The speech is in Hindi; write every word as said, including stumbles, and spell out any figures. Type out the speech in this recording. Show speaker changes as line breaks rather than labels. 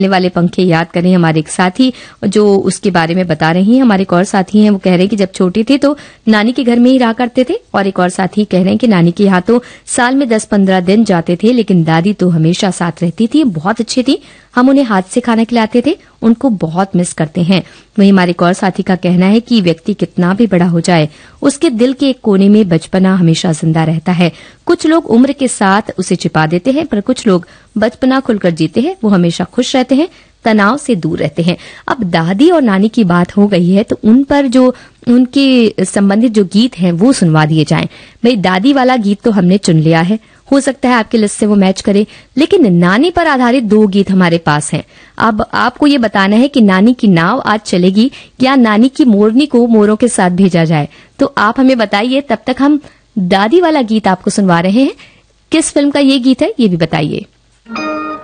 वाले पंखे याद करें। हमारे एक साथी जो उसके बारे में बता रही हैं, हमारे एक और साथी हैं, वो कह रहे हैं कि जब छोटे थे तो नानी के घर में ही रहा करते थे। और एक और साथी कह रहे हैं कि नानी के यहाँ तो साल में दस पंद्रह दिन जाते थे, लेकिन दादी तो हमेशा साथ रहती थी, बहुत अच्छी थी, हम उन्हें हाथ से खाना खिलाते थे, उनको बहुत मिस करते हैं। वहीं हमारे एक और साथी का कहना है कि व्यक्ति कितना भी बड़ा हो जाए, उसके दिल के एक कोने में बचपना हमेशा जिंदा रहता है। कुछ लोग उम्र के साथ उसे छिपा देते हैं, पर कुछ लोग बचपना खुलकर जीते हैं, वो हमेशा खुश रहते हैं, तनाव से दूर रहते हैं। अब दादी और नानी की बात हो गई है तो उन पर जो उनके संबंधित जो गीत हैं वो सुनवा दिए जाएं। भाई दादी वाला गीत तो हमने चुन लिया है, हो सकता है आपकी लिस्ट से वो मैच करे, लेकिन नानी पर आधारित दो गीत हमारे पास हैं। अब आपको ये बताना है कि नानी की नाव आज चलेगी या नानी की मोरनी को मोरों के साथ भेजा जाए। तो आप हमें बताइए, तब तक हम दादी वाला गीत आपको सुनवा रहे हैं। किस फिल्म का ये गीत है ये भी बताइए।